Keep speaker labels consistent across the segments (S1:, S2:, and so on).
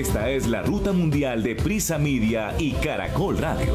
S1: Esta es la Ruta Mundial de Prisa Media y Caracol Radio.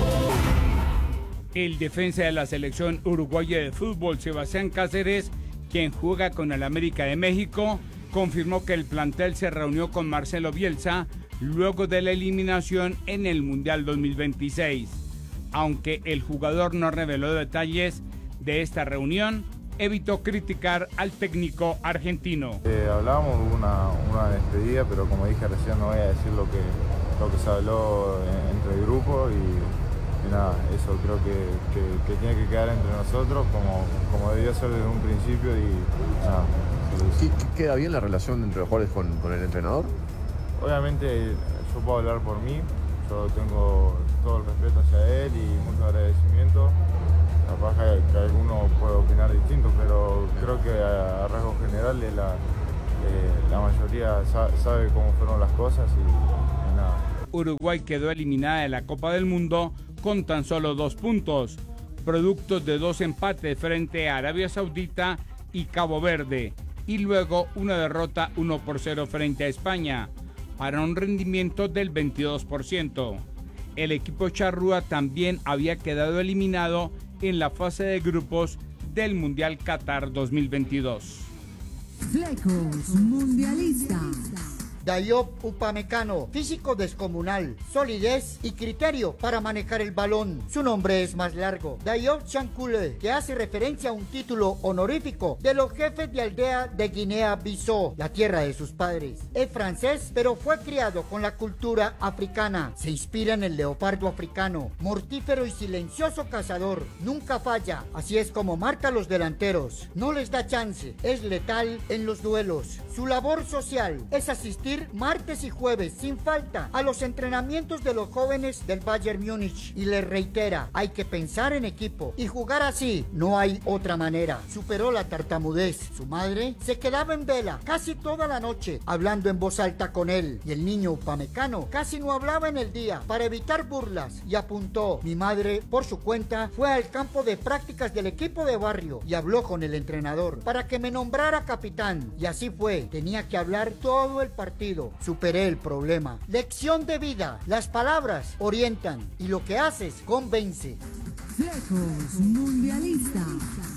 S2: El defensa de la selección uruguaya de fútbol, Sebastián Cáceres, quien juega con el América de México, confirmó que el plantel se reunió con Marcelo Bielsa luego de la eliminación en el Mundial 2026. Aunque el jugador no reveló detalles de esta reunión, evitó criticar al técnico argentino.
S3: Hablábamos una despedida, pero como dije recién, no voy a decir lo que se habló entre el grupo y nada, eso creo que tiene que quedar entre nosotros como debió ser desde un principio y nada.
S4: ¿Queda bien la relación entre los jugadores con el entrenador?
S3: Obviamente yo puedo hablar por mí, yo tengo todo el respeto hacia él y mucho agradecimiento. Capaz que alguno puede opinar distinto, pero creo que a rasgos generales la mayoría sabe cómo fueron las cosas y nada.
S2: Uruguay quedó eliminada de la Copa del Mundo con tan solo 2 puntos, producto de 2 empates frente a Arabia Saudita y Cabo Verde, y luego una derrota 1-0 frente a España, para un rendimiento del 22%. El equipo charrúa también había quedado eliminado en la fase de grupos del Mundial Qatar 2022.
S5: Flecos Mundialistas.
S6: Diop Upamecano, físico descomunal, solidez y criterio para manejar el balón. Su nombre es más largo, Diop Chancule, que hace referencia a un título honorífico de los jefes de aldea de Guinea-Bissau, la tierra de sus padres. Es francés, pero fue criado con la cultura africana. Se inspira en el leopardo africano, mortífero y silencioso cazador. Nunca falla, así es como marca a los delanteros. No les da chance, es letal en los duelos. Su labor social es asistir martes y jueves sin falta a los entrenamientos de los jóvenes del Bayern Múnich y les reitera, hay que pensar en equipo y jugar así, no hay otra manera. Superó la tartamudez. Su madre se quedaba en vela casi toda la noche hablando en voz alta con él y el niño upamecano casi no hablaba en el día para evitar burlas y apuntó, mi madre por su cuenta fue al campo de prácticas del equipo de barrio y habló con el entrenador para que me nombrara capitán y así fue, tenía que hablar todo el partido. Superé el problema. Lección de vida. Las palabras orientan y lo que haces convence.
S5: Flecos Mundialistas.